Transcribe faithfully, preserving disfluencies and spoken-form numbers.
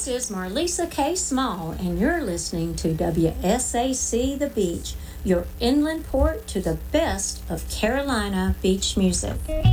This is Marlisa K. Small, and you're listening to W S A C The Beach, your inland port to the best of Carolina beach music.